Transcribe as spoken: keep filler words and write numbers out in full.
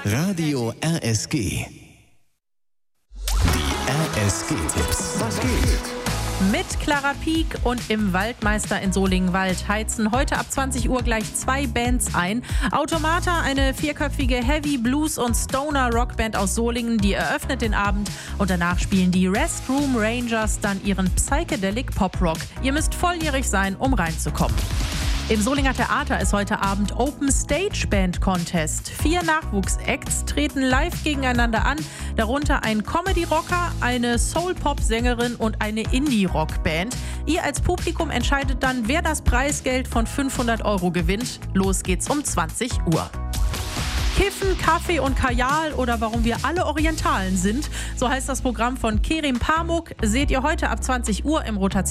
Radio R S G. Die R S G-Tipps. Was geht? Mit Clara Pieck und im Waldmeister in Solingen-Wald heizen heute ab zwanzig Uhr gleich zwei Bands ein. Automata, eine vierköpfige Heavy Blues- und Stoner-Rockband aus Solingen, die eröffnet den Abend. Und danach spielen die Restroom Rangers dann ihren Psychedelic Pop-Rock. Ihr müsst volljährig sein, um reinzukommen. Im Solinger Theater ist heute Abend Open Stage Band Contest. Vier Nachwuchsacts treten live gegeneinander an, darunter ein Comedy-Rocker, eine Soul-Pop-Sängerin und eine Indie-Rock-Band. Ihr als Publikum entscheidet dann, wer das Preisgeld von fünfhundert Euro gewinnt. Los geht's um zwanzig Uhr. Kiffen, Kaffee und Kajal oder warum wir alle Orientalen sind. So heißt das Programm von Kerim Pamuk. Seht ihr heute ab zwanzig Uhr im Rotation.